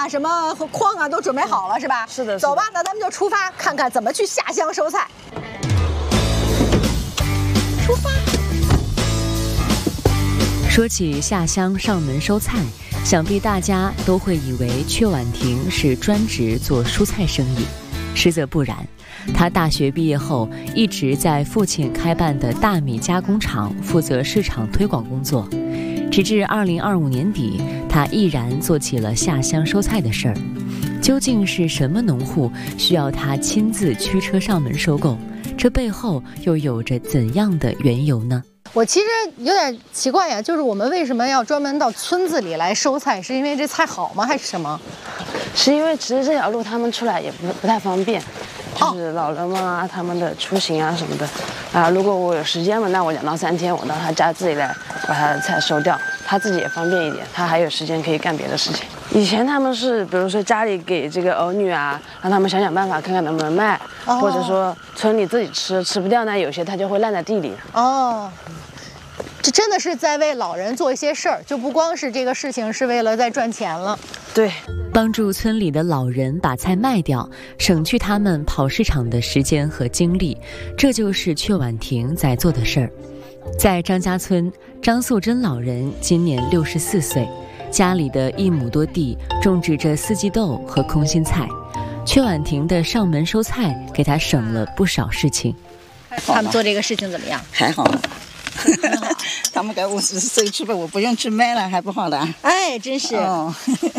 啊、什么筐啊都准备好了，是吧？ 是的。 走吧，那咱们就出发，看看怎么去下乡收菜。出发。 说起下乡上门收菜，想必大家都会以为阙婉婷是专职做蔬菜生意，实则不然。她大学毕业后一直在父亲开办的大米加工厂负责市场推广工作，直至2025年底，她毅然做起了下乡收菜的事儿。究竟是什么农户需要她亲自驱车上门收购？这背后又有着怎样的缘由呢？ 我其实有点奇怪呀，就是我们为什么要专门到村子里来收菜？是因为这菜好吗，还是什么？ 是因为其实这条路他们出来也不太方便，就是老人们啊，他们的出行啊什么的啊。如果我有时间嘛，那我2到3天，我到他家自己来把他的菜收掉，他自己也方便一点，他还有时间可以干别的事情。以前他们是，比如说家里给这个儿女啊，让他们想办法看看能不能卖，或者说村里自己吃不掉呢，有些他就会烂在地里。 哦。这真的是在为老人做一些事儿，就不光是这个事情是为了在赚钱了。 对， 帮助村里的老人把菜卖掉，省去他们跑市场的时间和精力，这就是阙婉婷在做的事儿。在张家村，张素贞老人今年64岁，家里的1亩多地种植着四季豆和空心菜，阙婉婷的上门收菜给他省了不少事情。 他们做这个事情怎么样？ 还好。他们给50岁去吧，我不用去卖了，还不好的。 哎，真是。哦。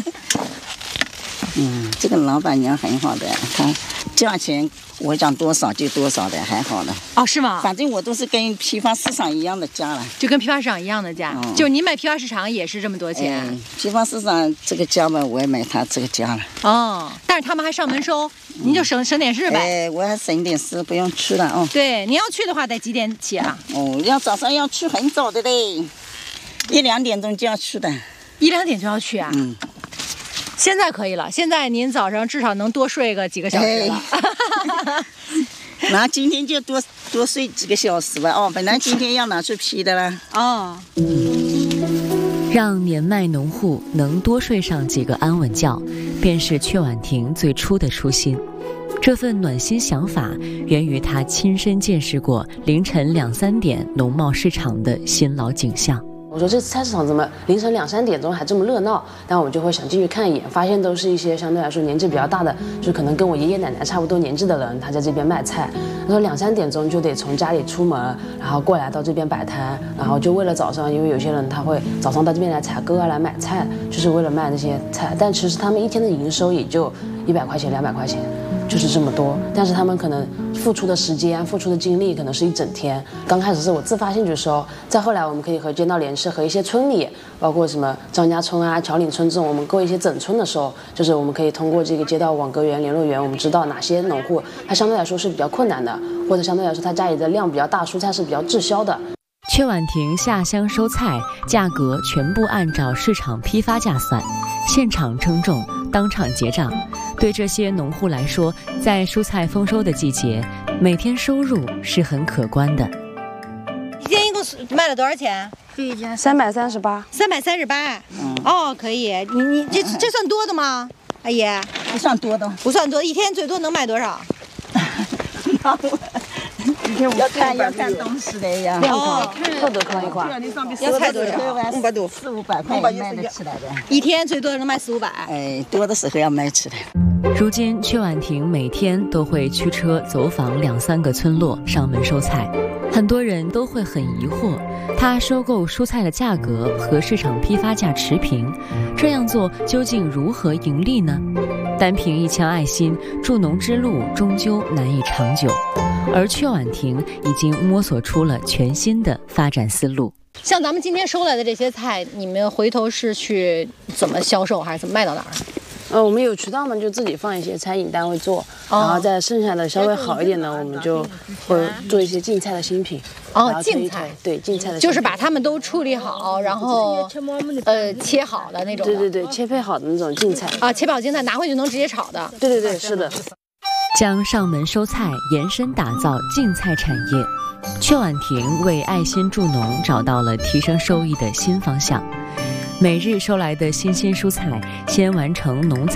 这个老板娘很好的，她价钱我讲多少就多少的，还好的。 哦，是吗？ 反正我都是跟批发市场一样的价了。 就跟批发市场一样的价，就是您卖批发市场也是这么多钱。 批发市场这个价嘛，我也买他这个价了。 哦，但是他们还上门收，您就省点事呗。 哎，我还省点事，不用去了哦。 对，您要去的话得几点起啊？ 哦，早上要去很早的嘞，1、2点钟就要去的。 1、2点就要去啊？现在可以了，现在您早上至少能多睡个几个小时了。 那今天就多睡几个小时吧。哦，本来今天要拿去批的啦。 哦。 让年迈农户能多睡上几个安稳觉，便是阙婉婷最初的初心。这份暖心想法源于她亲身见识过凌晨2、3点农贸市场的辛劳景象。 我说这菜市场怎么凌晨2、3点钟还这么热闹？但我就会想进去看一眼，发现都是一些相对来说年纪比较大的，就可能跟我爷爷奶奶差不多年纪的人，他在这边卖菜。他说2、3点钟就得从家里出门，然后过来到这边摆摊，然后就为了早上，因为有些人他会早上到这边来采购啊，来买菜，就是为了卖那些菜。但其实他们一天的营收也就100块钱、200块钱。就是这么多，但是他们可能付出的时间、付出的精力可能是一整天。刚开始是我自发兴趣收，再后来我们可以和街道联系，和一些村里，包括什么张家村啊、桥岭村这种，我们购一些整村的时候，就是我们可以通过这个街道网格员、联络员，我们知道哪些农户他相对来说是比较困难的，或者相对来说他家里的量比较大，蔬菜是比较滞销的。 阙婉婷下乡收菜，价格全部按照市场批发价算，现场称重，当场结账。对这些农户来说，在蔬菜丰收的季节，每天收入是很可观的。 一天一共卖了多少钱 ？338。 338。哦，可以。你这算多的吗，阿姨？ 不算多的。 不算多，一天最多能卖多少？ 要看东西的呀。 特多看一块。 要菜多少 ？500多，400、500块卖得起来的。 一天最多能卖400、500。 哎，多的时候要卖起来。 如今阙婉婷每天都会驱车走访2、3个村落上门收菜，很多人都会很疑惑，她收购蔬菜的价格和市场批发价持平，这样做究竟如何盈利呢？单凭一腔爱心，助农之路终究难以长久，而阙婉婷已经摸索出了全新的发展思路。 像咱们今天收来的这些菜，你们回头是去怎么销售，还是怎么卖到哪儿？ 我们有渠道嘛，就自己放一些餐饮单位做，然后再剩下的稍微好一点的，我们就会做一些净菜的新品。 净菜， 对，净菜的， 就是把它们都处理好，然后切好的那种。 对，切配好的那种净菜啊，切配好净菜拿回去能直接炒的。 对，是的。 将上门收菜延伸打造净菜产业，阙婉婷为爱心助农找到了提升收益的新方向。每日收来的新鲜蔬菜，先完成农采